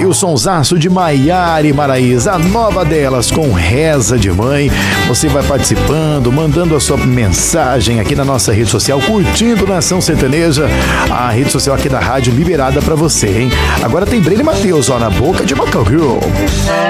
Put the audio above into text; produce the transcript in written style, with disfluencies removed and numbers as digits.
aí o sonsaço de Maiara e Maraísa, a nova delas com Reza de Mãe. Você vai participando, mandando a sua mensagem aqui na nossa rede social, curtindo Nação Sertaneja, a rede social aqui da rádio liberada pra você, hein? Agora tem Breno e Matheus, ó, na boca de Macacu.